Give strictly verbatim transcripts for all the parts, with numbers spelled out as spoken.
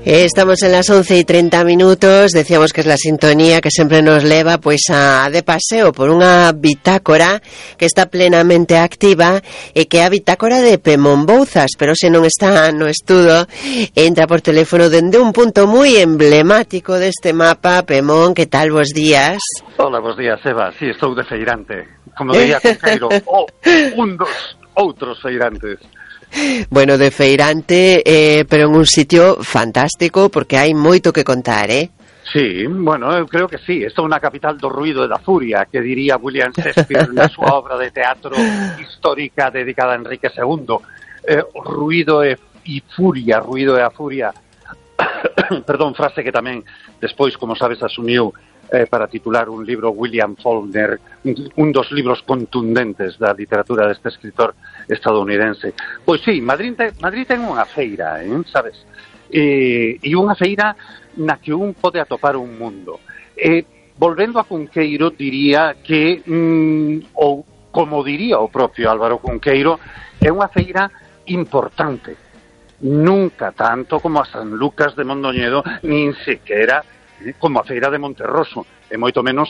Eh, estamos en las once y treinta minutos, decíamos que es la sintonía que sempre nos leva pois a de paseo por unha bitácora que está plenamente activa e que é a bitácora de Pemón Bouzas, pero se non está no estudo, entra por teléfono dende un punto moi emblemático deste mapa. Pemón, que tal, bos días? Hola, bos días, Eva. Si, sí, estou de feirante, como diría Conqueiro, oh, un dos outros feirantes. Bueno, de feirante, eh, pero en un sitio fantástico, porque hai moito que contar, eh? Sí, bueno, eu creo que sí. Esta é unha capital do ruido e da furia, que diría William Shakespeare na súa obra de teatro histórica dedicada a Enrique segundo. Eh, ruido e, e furia, ruido e a furia. Perdón, frase que tamén despois, como sabes, asumiu eh, para titular un libro William Faulkner, un dos libros contundentes da literatura deste escritor estadounidense. Pois sí, Madrid, te, Madrid ten unha feira, eh, sabes? E, e unha feira na que un pode atopar un mundo. E, volvendo a Cunqueiro, diría que, mm, ou como diría o propio Álvaro Cunqueiro, é unha feira importante. Nunca tanto como a San Lucas de Mondoñedo, nin sequera eh, como a feira de Monterroso, e moito menos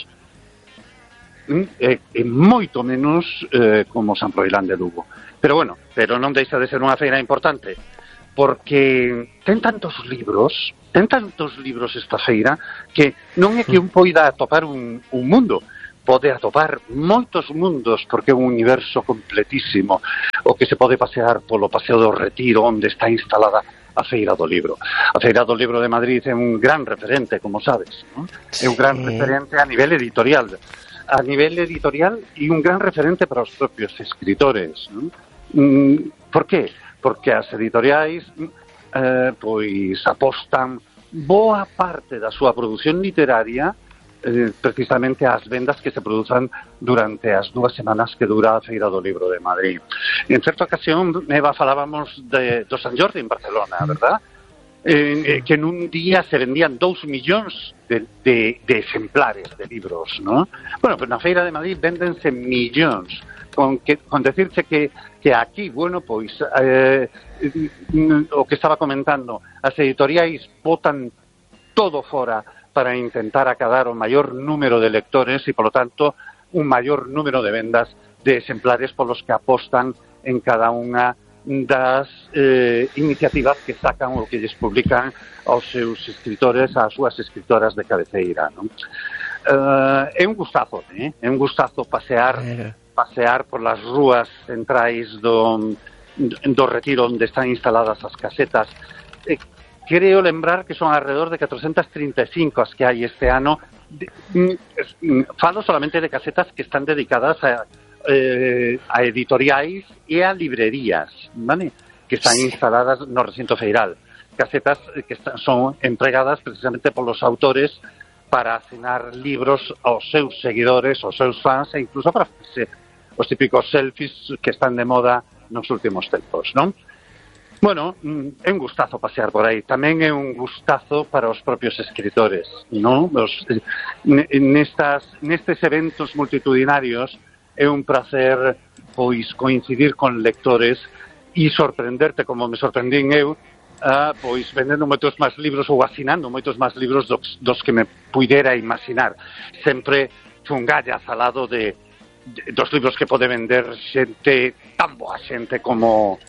e, e moito menos eh, como San Froilán de Lugo. Pero bueno, pero non deixa de ser unha feira importante, porque ten tantos libros, ten tantos libros esta feira, que non é que un poida atopar un, un mundo, pode atopar moitos mundos, porque é un universo completísimo, o que se pode pasear polo Paseo do Retiro, onde está instalada a Feira do Libro. A Feira do Libro de Madrid é un gran referente, como sabes, ¿no? É un gran sí. referente a nivel editorial, a nivel editorial e un gran referente para os propios escritores, ¿no? Por qué? Porque as editoriais eh, pois apostan boa parte da súa produción literaria eh, precisamente ás vendas que se produzan durante as dúas semanas que dura a Feira do Libro de Madrid. En certa ocasión, Eva, falábamos de, do San Jordi en Barcelona, verdad? Eh, que en un día se vendían dous millóns de, de, de exemplares de libros, ¿no? Bueno, pues na Feira de Madrid véndense millóns. Con, que, con decirse que, que aquí, bueno, pois, eh, o que estaba comentando, as editoriais botan todo fora para intentar acadar o maior número de lectores e, polo tanto, un maior número de vendas de exemplares polos que apostan en cada unha das eh, iniciativas que sacan ou que lles publican aos seus escritores, ás súas escritoras de cabeceira, non? Uh, é un gustazo, eh? É un gustazo pasear pasear por las rúas centrais do, do Retiro, onde están instaladas as casetas. Eh, creo lembrar que son alrededor de catrocentas trinta e cinco as que hai este ano. De, mm, falo solamente de casetas que están dedicadas a, eh, a editoriais e a librerías, ¿vale? Que están instaladas no recinto feiral. Casetas que están, son empregadas precisamente polos autores para asinar libros aos seus seguidores, aos seus fans, e incluso para se, os típicos selfies que están de moda nos últimos tempos, non? Bueno, é un gustazo pasear por aí. Tamén é un gustazo para os propios escritores, non? Os, nestas, nestes eventos multitudinarios é un placer, pois, coincidir con lectores e sorprenderte, como me sorprendín eu, uh, pois, vendendo moitos máis libros ou asinando moitos máis libros dos, dos que me puidera imaginar. Sempre fungallas al lado de dos libros que pode vender xente, tan boa xente como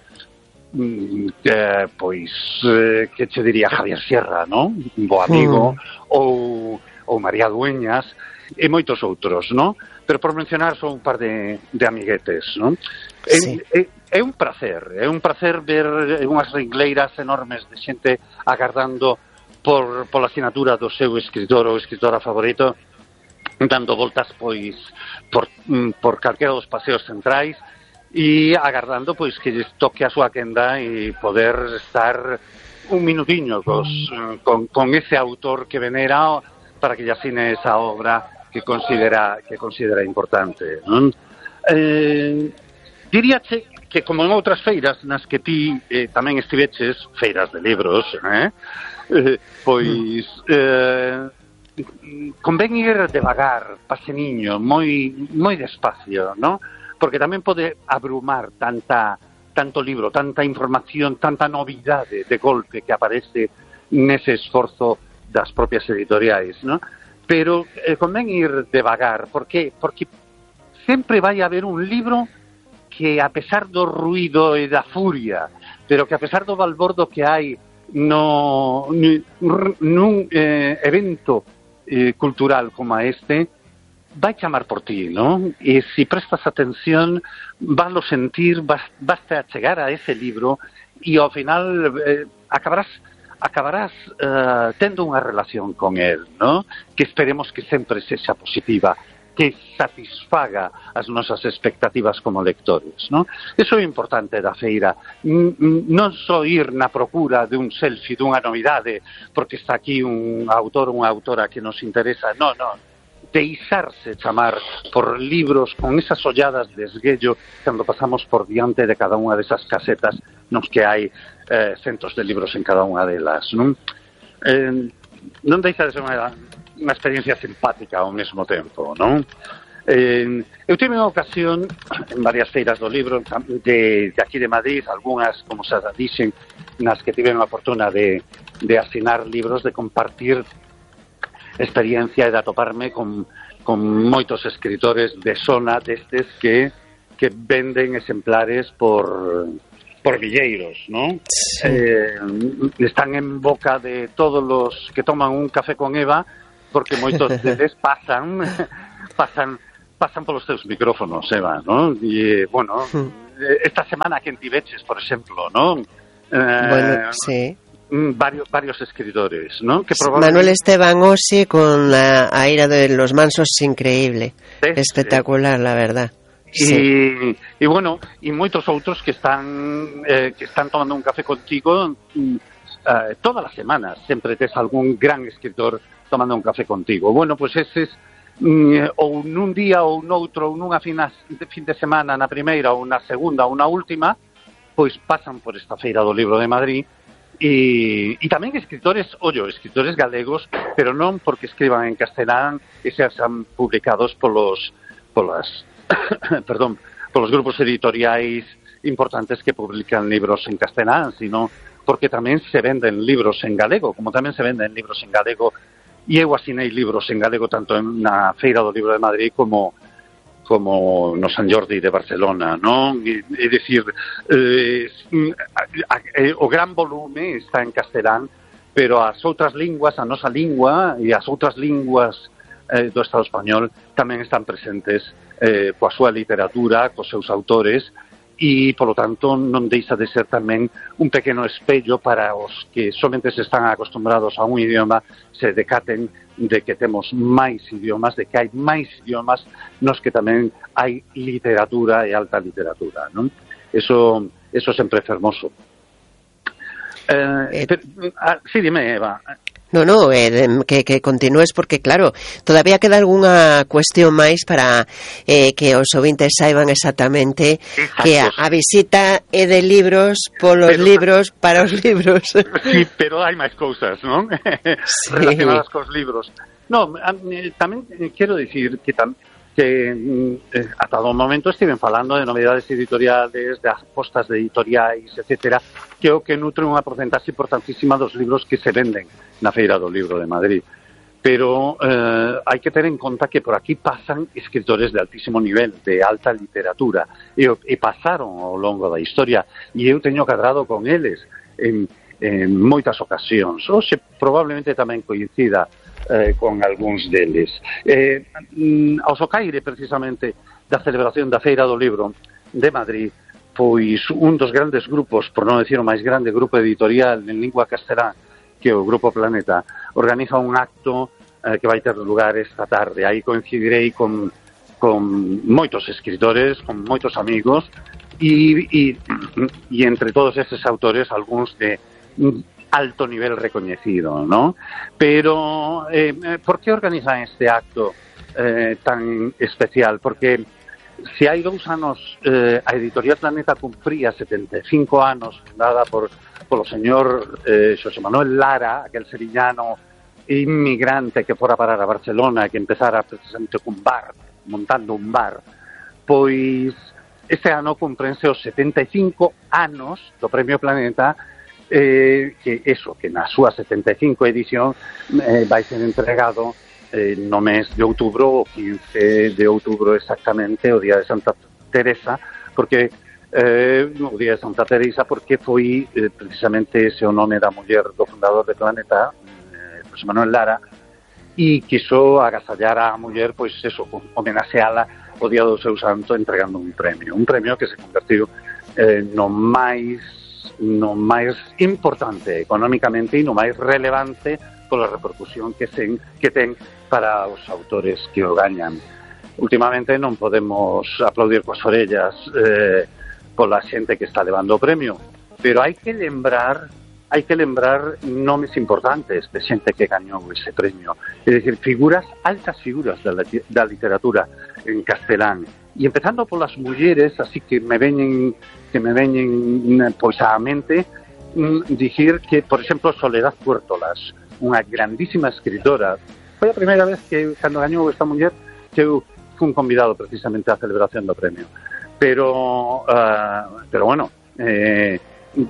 eh, pois eh, que che diría Javier Sierra, non? Un bo amigo, mm. ou, ou María Dueñas e moitos outros, non? Pero por mencionar son un par de, de amiguetes, non? Sí. É, é, é un placer, é un placer ver unhas ringleiras enormes de xente agardando por, por a asinatura do seu escritor ou escritora favorito, dando voltas pois por, por calquera dos paseos centrais e agardando pois que lles toque a súa quenda e poder estar un minutiño cos, con, con ese autor que venera para que lle asine esa obra que considera que considera importante, non? Eh, diríache que como en outras feiras nas que ti eh, tamén estiveches, feiras de libros, eh, eh pois eh, convén ir devagar, paseniño, moi moi despacio, ¿no? Porque tamén pode abrumar tanta tanto libro, tanta información, tanta novidade de golpe que aparece nese esforzo das propias editoriais, non? Pero eh, convén ir devagar, porque porque sempre vai haber un libro que, a pesar do ruido e da furia, pero que a pesar do balbordo que hai no nun eh, evento eh, cultural como este, vai chamar por ti, ¿no? E se prestas atención, vas a sentir, vas, vas a chegar a ese libro e ao final eh, acabarás acabarás eh, tendo unha relación con él, ¿no? Que esperemos que sempre sexa positiva, que satisfaga as nosas expectativas como lectores, ¿no? Eso é importante da feira, non só ir na procura de un selfie, dunha novidade, porque está aquí un autor ou unha autora que nos interesa, non, non, deixarse chamar por libros con esas olladas de esguello cando pasamos por diante de cada unha desas casetas nos que hai eh, centos de libros en cada unha delas, non? Eh, non deixa de ser unha, unha experiencia simpática ao mesmo tempo, non? Eh, eu tive unha ocasión en varias feiras do libro de, de aquí de Madrid, algunhas, como se dixen, nas que tive a fortuna de, de asinar libros, de compartir experiencia e de atoparme con, con moitos escritores de zona destes que, que venden exemplares por... por milleiros, ¿no? Sí. Eh, están en boca de todos los que toman un café con Eva, porque moitos deles pasan pasan pasan polos teus micrófonos, Eva, ¿no? E, bueno, esta semana que en Tibeches, por exemplo, ¿no? Eh, bueno, sí. Varios, varios escritores, ¿no? Que probablemente... Manuel Esteban Osi con la, a ira de los mansos, increíble. Sí, espectacular, sí. La verdad. Sí. Y, y bueno, y moitos outros que están eh, que están tomando un café contigo eh, todas as semanas, sempre tes algún gran escritor tomando un café contigo. Bueno, pues eses mm, ou nun día ou noutro, ou nunha fina, fin de semana na primeira ou na segunda ou na última, pois pasan por esta feira do libro de Madrid. E, e tamén escritores, ollo, escritores galegos, pero non porque escriban en castelán e sean publicados polos polas perdón, polos grupos editoriais importantes que publican libros en castelán, sino porque tamén se venden libros en galego, como tamén se venden libros en galego, e eu asinei libros en galego tanto na Feira do Libro de Madrid como como no San Jordi de Barcelona, non? É dicir, eh, o gran volume está en castelán, pero as outras linguas, a nosa lingua e as outras linguas eh, do Estado español tamén están presentes eh, coa súa literatura, cos seus autores, e, polo tanto, non deixa de ser tamén un pequeno espello para os que somente se están acostumbrados a un idioma, se decaten de que temos máis idiomas, de que hai máis idiomas nos que tamén hai literatura e alta literatura, non? Eso, eso sempre é fermoso. Eh, eh, pero, ah, sí, dime, Eva. No, no, eh, que, que continúes porque, claro, todavía queda algunha cuestión máis para eh, que os ouvintes saiban exactamente. Exacto. Que a, a visita é de libros polos pero, libros para os libros. Sí, pero hai máis cousas, non? Sí. Relacionadas cos libros. No, eh, tamén quero dicir que tam, que eh, ata o momento estiven falando de novedades editoriales, de apostas de editoriais, etcétera, que o que nutre unha porcentaxe importantísima dos libros que se venden na Feira do Libro de Madrid. Pero eh, hai que ter en conta que por aquí pasan escritores de altísimo nivel, de alta literatura, e, e pasaron ao longo da historia, e eu teño cadrado con eles en, en moitas ocasións. Oxe, probablemente tamén coincida Eh, con algúns deles. Eh, ao socaire, precisamente, da celebración da Feira do Libro de Madrid, pois un dos grandes grupos, por non decir o máis grande grupo editorial en lingua castelá, que é o Grupo Planeta, organiza un acto eh, que vai ter lugar esta tarde. Aí coincidirei con, con moitos escritores, con moitos amigos, e, e, e entre todos eses autores, algúns de alto nivel recoñecido, ¿no? Pero, eh, ¿por que organizan este acto eh, tan especial? Porque se hai dous anos eh, a Editorial Planeta cumpría setenta e cinco anos, fundada por polo señor eh, Xosé Manuel Lara, aquel sevillano inmigrante que fora parar a Barcelona e que empezara precisamente cun bar, montando un bar, pois este ano cumprense os setenta e cinco anos do Premio Planeta, eh, que eso, que na súa setenta e cinco edición eh, vai ser entregado eh, no mes de outubro, o quince de outubro exactamente, o día de Santa Teresa, porque eh, o día de Santa Teresa porque foi eh, precisamente ese o nome da muller do fundador de Planeta, eh, José Manuel Lara, e quiso agasallar a muller, pois eso, homenaxeala o día do seu santo entregando un premio, un premio que se convertiu eh, no máis no máis importante económicamente e no máis relevante pola repercusión que ten, que ten para os autores que o gañan. Últimamente non podemos aplaudir coas orellas eh, pola xente que está levando o premio, pero hai que lembrar hai que lembrar nomes importantes de xente que gañou ese premio, é dicir, figuras, altas figuras da, da literatura en castelán, e empezando polas mulleres, así que me veñen que me veñen pois á mente, dicir que, por exemplo, Soledad Puertolas, unha grandísima escritora, foi a primeira vez que, cando gañou esta muller, que eu fui un convidado precisamente á celebración do premio. Pero, uh, pero bueno, eh,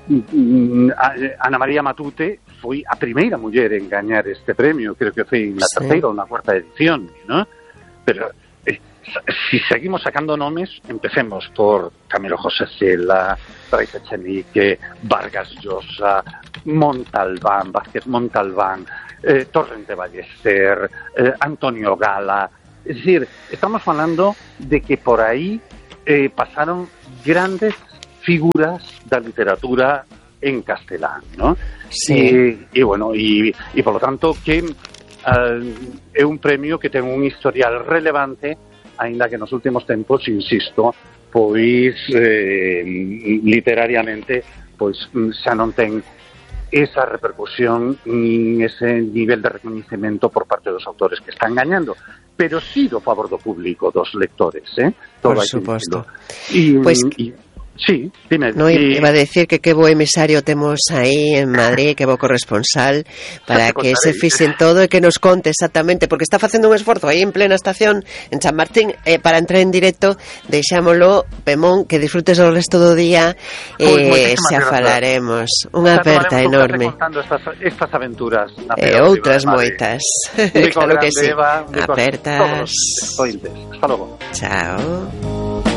Ana María Matute foi a primeira muller en gañar este premio, creo que foi na terceira ou na cuarta edición, ¿no? Pero eh, si seguimos sacando nomes, empecemos por Camilo José Cela, Brais Echenique, Vargas Llosa, Montalbán, Vázquez Montalbán, eh, Torrente Ballester, eh, Antonio Gala. Es decir, estamos falando de que por aí eh, pasaron grandes figuras da literatura en castelán, ¿no? Sí. E, e bueno, e, e polo tanto que uh, é un premio que ten un historial relevante, aínda que nos últimos tempos, insisto, pois eh, literariamente pois xa non ten esa repercusión nin ese nivel de reconhecimento por parte dos autores que están gañando, pero sí do favor do público, dos lectores, ¿eh? Todo por suposto. E, pues, e, sí, dime. No, y, iba a decir que que bo emisario temos aí en Madrid, que bo corresponsal, para que se fixen todo e que nos conte exactamente, porque está facendo un esforzo aí en plena estación, en San Martín, eh, para entrar en directo. Deixámolo, Pemón, que disfrutes o resto do día, e eh, xa falaremos. Unha aperta enorme. Contando estas, estas aventuras. E outras moitas. Claro que sí. Apertas. Hasta logo. Chao.